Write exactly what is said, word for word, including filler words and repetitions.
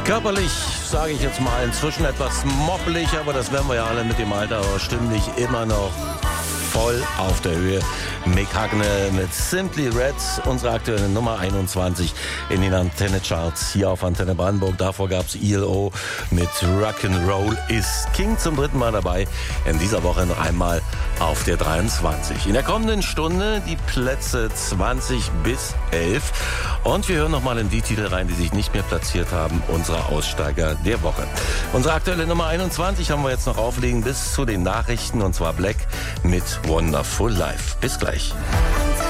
Körperlich, sage ich jetzt mal, inzwischen etwas moppelig, aber das werden wir ja alle mit dem Alter, aber stimmlich immer noch voll auf der Höhe. Mick Hucknall mit Simply Red, unsere aktuelle Nummer einundzwanzig in den Antenne-Charts hier auf Antenne Brandenburg. Davor gab's E L O mit Rock'n'Roll ist King zum dritten Mal dabei. In dieser Woche noch einmal auf der dreiundzwanzig. In der kommenden Stunde die Plätze zwanzig bis elf. Und wir hören nochmal in die Titel rein, die sich nicht mehr platziert haben. Unsere Aussteiger der Woche. Unsere aktuelle Nummer einundzwanzig haben wir jetzt noch auflegen bis zu den Nachrichten. Und zwar Black mit Wonderful Life. Bis gleich.